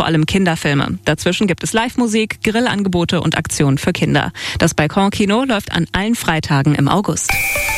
vor allem Kinderfilme. Dazwischen gibt es Live-Musik, Grillangebote und Aktionen für Kinder. Das Balkonkino läuft an allen Freitagen im August.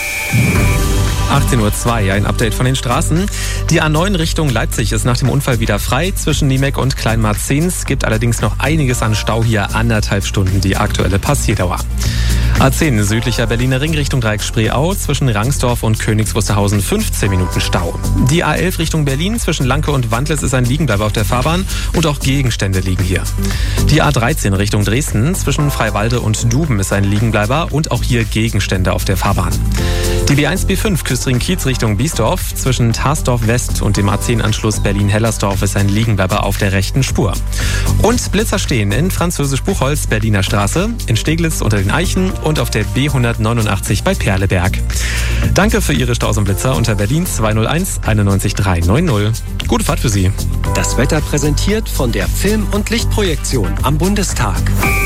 18:02 Uhr, ein Update von den Straßen. Die A9 Richtung Leipzig ist nach dem Unfall wieder frei zwischen Niemek und Kleinmarzens. Gibt allerdings noch einiges an Stau hier, 1,5 Stunden die aktuelle Passierdauer. A10 südlicher Berliner Ring Richtung Dreieck Spreeau zwischen Rangsdorf und Königs Wusterhausen 15 Minuten Stau. Die A11 Richtung Berlin zwischen Lanke und Wandlitz ist ein Liegenbleiber auf der Fahrbahn und auch Gegenstände liegen hier. Die A13 Richtung Dresden zwischen Freiwalde und Duben ist ein Liegenbleiber und auch hier Gegenstände auf der Fahrbahn. Die B1 B5 Küstring-Kiez Richtung Biesdorf zwischen Tarsdorf West und dem A10-Anschluss Berlin-Hellersdorf ist ein Liegenbleiber auf der rechten Spur. Und Blitzer stehen in Französisch-Buchholz, Berliner Straße, in Steglitz unter den Eichen und auf der B189 bei Perleberg. Danke für Ihre Staus und Blitzer unter Berlin 201 91 390. Gute Fahrt für Sie. Das Wetter präsentiert von der Film- und Lichtprojektion am Bundestag.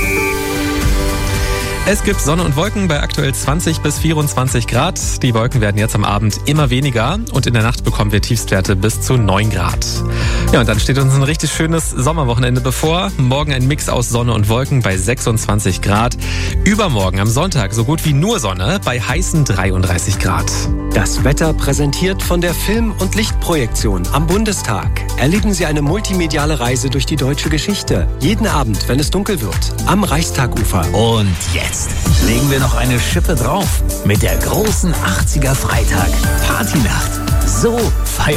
Es gibt Sonne und Wolken bei aktuell 20 bis 24 Grad. Die Wolken werden jetzt am Abend immer weniger und in der Nacht bekommen wir Tiefstwerte bis zu 9 Grad. Ja, und dann steht uns ein richtig schönes Sommerwochenende bevor. Morgen ein Mix aus Sonne und Wolken bei 26 Grad. Übermorgen am Sonntag so gut wie nur Sonne bei heißen 33 Grad. Das Wetter präsentiert von der Film- und Lichtprojektion am Bundestag. Erleben Sie eine multimediale Reise durch die deutsche Geschichte. Jeden Abend, wenn es dunkel wird, am Reichstagufer. Und jetzt legen wir noch eine Schippe drauf mit der großen 80er Freitag Partynacht. So feiern